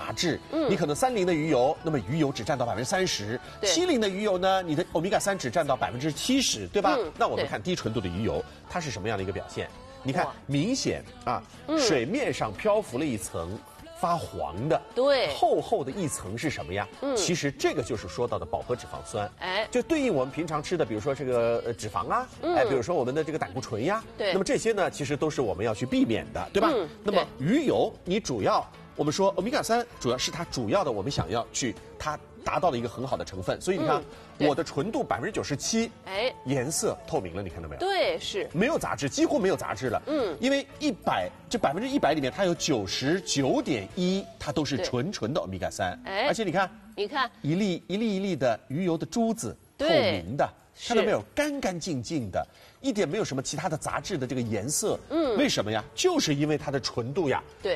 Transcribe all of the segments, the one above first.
杂质。你可能30%的鱼油，那么鱼油只占到30%；70%的鱼油呢，你的欧米伽3只占到70%，对吧？那我们看低纯度的鱼油，它是什么样的一个表现？你看，明显啊，水面上漂浮了一层发黄的， 对， 厚厚的一层是什么呀？其实这个就是说到的饱和脂肪酸，就对应我们平常吃的，比如说这个脂肪啊，比如说我们的这个胆固醇呀， 对， 那么这些呢，其实都是我们要去避免的，对吧？那么鱼油，你主要我们说欧米伽3主要是它主要的我们想要去它达到了一个很好的成分，所以你看我的纯度97%，颜色透明了，你看到没有？ 对，是没有杂质，几乎没有杂质了。因为100%里面它有99.1%，它都是纯的欧米伽3，而且你看一粒一粒的鱼油的珠子，透明的。看到没有？干干净净的，一点没有什么其他的杂质的这个颜色。为什么呀？就是因为它的纯度呀，对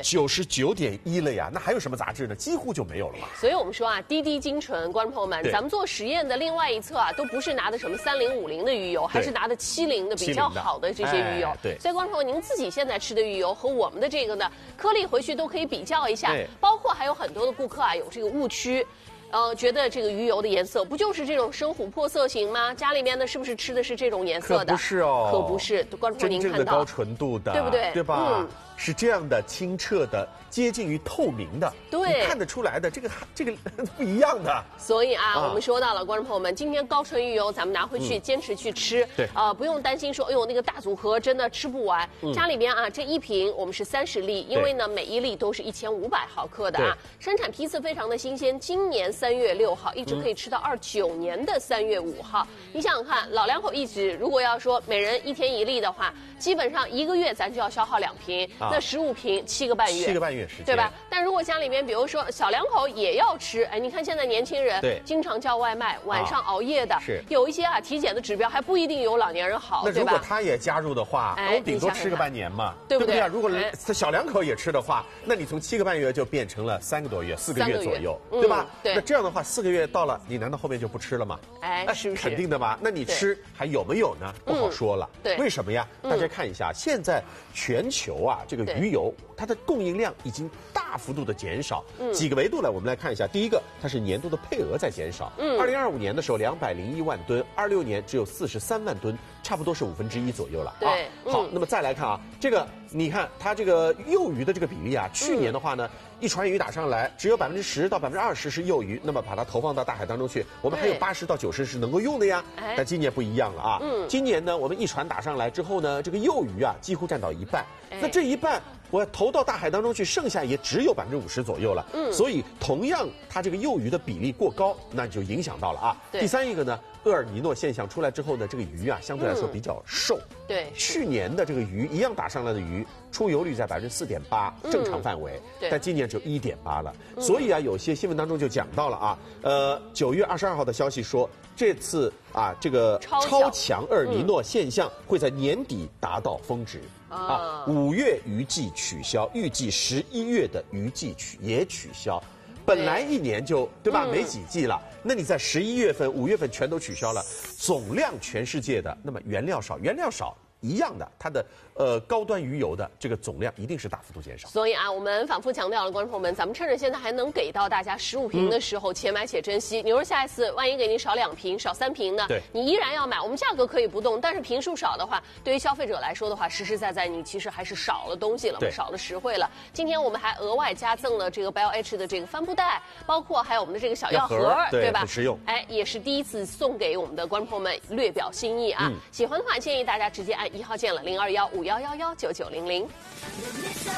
，99.1了呀，那还有什么杂质呢？几乎就没有了嘛。 所以我们说啊，滴滴精纯，观众朋友们，咱们做实验的另外一侧啊，都不是拿的什么30、50的鱼油，还是拿的70的比较好的这些鱼油。 对， 所以观众朋友，您自己现在吃的鱼油和我们的这个呢，颗粒回去都可以比较一下。包括还有很多的顾客啊，有这个误区。觉得这个鱼油的颜色不就是这种深琥珀色型吗？家里面呢是不是吃的是这种颜色的？ 可不是哦， 可不是。观众朋友，您看到真正的高纯度的， 对不对？ 对吧？是这样的，清澈的，接近于透明的， 对， 你看得出来的，这个不一样的。 所以啊，我们说到了，观众朋友们，今天高纯鱼油咱们拿回去坚持去吃， 对， 不用担心说，哎呦那个大组合真的吃不完。家里边啊，这一瓶我们是30粒，因为呢每一粒都是1500毫克的啊，生产批次非常的新鲜，今年3月6号一直可以吃到29年的3月5号。你想想看，老两口一直如果要说每人1天1粒的话，基本上1个月咱就要消耗2瓶。那15瓶7个半月 ，7个半月时间， 对吧？但如果家里面，比如说小两口也要吃，你看现在年轻人经常叫外卖，晚上熬夜的，有一些啊体检的指标还不一定有老年人好， 对吧？那如果他也加入的话，我顶多吃个半年嘛， 对不对？ 如果小两口也吃的话，那你从7个半月就变成了3个多月、4个月左右，对吧？那这样的话，4个月到了，你难道后面就不吃了吗？ 是不是？ 肯定的吧？那你吃还有没有呢？不好说了。 对， 为什么呀？大家看一下，现在全球啊，这个鱼油它的供应量已经大幅度的减少。几个维度呢？我们来看一下。第一个，它是年度的配额在减少。2025年的时候201万吨，26年只有43万吨，差不多是1/5左右了。 对， 好，那么再来看啊，这个你看它这个幼鱼的这个比例啊，去年的话呢，一船鱼打上来只有10%到20%是幼鱼，那么把它投放到大海当中去，我们还有80到90是能够用的呀。但今年不一样了啊。今年呢，我们一船打上来之后呢，这个幼鱼啊几乎占到一半。那这一半我要投到大海当中去，剩下也只有50%左右了。所以同样它这个幼鱼的比例过高，那就影响到了啊。第三一个呢，厄尔尼诺现象出来之后呢，这个鱼啊相对来说比较瘦。 对， 去年的这个鱼一样打上来的鱼，出油率在4.8%，正常范围。但今年只有1.8%了。所以啊，有些新闻当中就讲到了啊，9月22号的消息说，这次啊这个超强厄尔尼诺现象会在年底达到峰值。5月渔季取消，预计11月的渔季也取消。本来一年就对吧，没几季了，那你在11月份、5月份全都取消了，总量全世界的，那么原料少一样的，它的高端鱼油的这个总量一定是大幅度减少。 所以啊，我们反复强调了，观众朋友们，咱们趁着现在还能给到大家15瓶的时候，且买且珍惜。你说下一次万一给你少2瓶、少3瓶呢？ 对， 你依然要买。我们价格可以不动，但是瓶数少的话，对于消费者来说的话，实实在在你其实还是少了东西了，少了实惠了。今天我们还额外加赠了这个 BioH 的这个帆布袋，包括还有我们的这个小药盒，对吧？ 很实用。 也是第一次送给我们的观众朋友们，略表心意啊。喜欢的话，建议大家直接按1号键了，0215111990。